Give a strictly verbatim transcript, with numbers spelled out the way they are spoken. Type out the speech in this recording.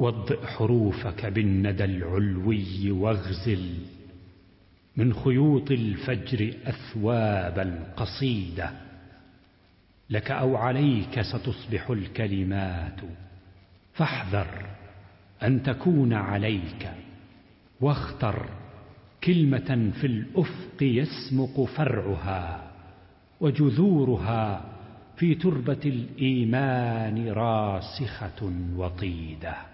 وضئ حروفك بالندى العلوي واغزل من خيوط الفجر أثواب القصيدة. لك أو عليك ستصبح الكلمات، فاحذر أن تكون عليك، واختر كلمة في الأفق يسمق فرعها وجذورها في تربة الإيمان راسخة وطيدة.